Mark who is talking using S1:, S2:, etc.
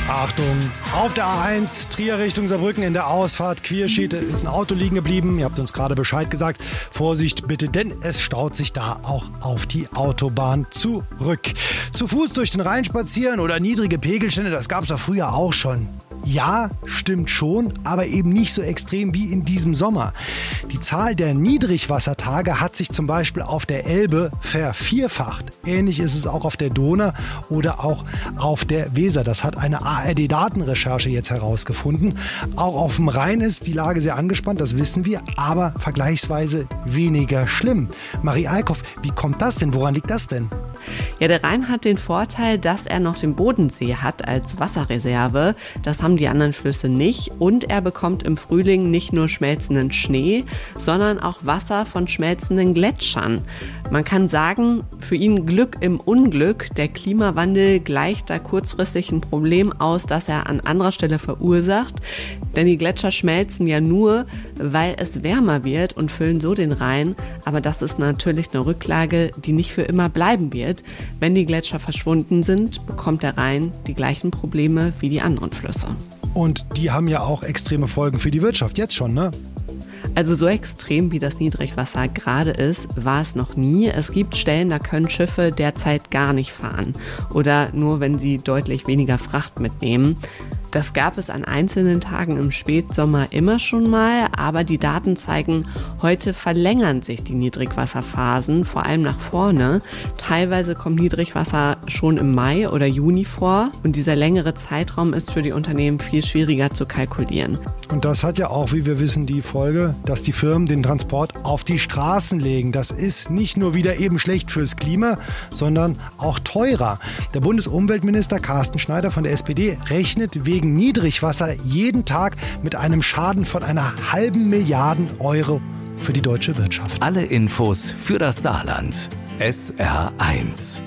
S1: Achtung, auf der A1, Trier Richtung Saarbrücken in der Ausfahrt Quierschied ist ein Auto liegen geblieben. Ihr habt uns gerade Bescheid gesagt. Vorsicht bitte, denn es staut sich da auch auf die Autobahn zurück. Zu Fuß durch den Rhein spazieren oder niedrige Pegelstände, das gab es ja früher auch schon. Ja, stimmt schon, aber eben nicht so extrem wie in diesem Sommer. Die Zahl der Niedrigwassertage hat sich zum Beispiel auf der Elbe vervierfacht. Ähnlich ist es auch auf der Donau oder auch auf der Weser. Das hat eine ARD-Datenrecherche jetzt herausgefunden. Auch auf dem Rhein ist die Lage sehr angespannt, das wissen wir, aber vergleichsweise weniger schlimm. Marie Eickhoff, wie kommt das denn? Woran liegt das denn?
S2: Ja, der Rhein hat den Vorteil, dass er noch den Bodensee hat als Wasserreserve. Das haben die anderen Flüsse nicht. Und er bekommt im Frühling nicht nur schmelzenden Schnee, sondern auch Wasser von schmelzenden Gletschern. Man kann sagen, für ihn Glück im Unglück. Der Klimawandel gleicht da kurzfristig ein Problem aus, das er an anderer Stelle verursacht. Denn die Gletscher schmelzen ja nur, weil es wärmer wird und füllen so den Rhein. Aber das ist natürlich eine Rücklage, die nicht für immer bleiben wird. Wenn die Gletscher verschwunden sind, bekommt der Rhein die gleichen Probleme wie die anderen Flüsse.
S1: Und die haben ja auch extreme Folgen für die Wirtschaft, jetzt schon, ne?
S2: Also so extrem wie das Niedrigwasser gerade ist, war es noch nie. Es gibt Stellen, da können Schiffe derzeit gar nicht fahren oder nur, wenn sie deutlich weniger Fracht mitnehmen. Das gab es an einzelnen Tagen im Spätsommer immer schon mal, aber die Daten zeigen, heute verlängern sich die Niedrigwasserphasen, vor allem nach vorne. Teilweise kommt Niedrigwasser schon im Mai oder Juni vor und dieser längere Zeitraum ist für die Unternehmen viel schwieriger zu kalkulieren.
S1: Und das hat ja auch, wie wir wissen, die Folge, dass die Firmen den Transport auf die Straßen legen. Das ist nicht nur wieder eben schlecht fürs Klima, sondern auch teurer. Der Bundesumweltminister Carsten Schneider von der SPD rechnet wegen Niedrigwasser jeden Tag mit einem Schaden von einer halben Milliarde Euro für die deutsche Wirtschaft.
S3: Alle Infos für das Saarland. SR1.